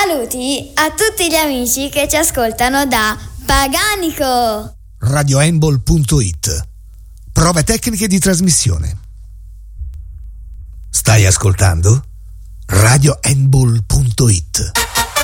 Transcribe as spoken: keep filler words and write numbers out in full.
Saluti a tutti gli amici che ci ascoltano da Paganico. radio handball punto it. Prove tecniche di trasmissione. Stai ascoltando? radio handball punto it.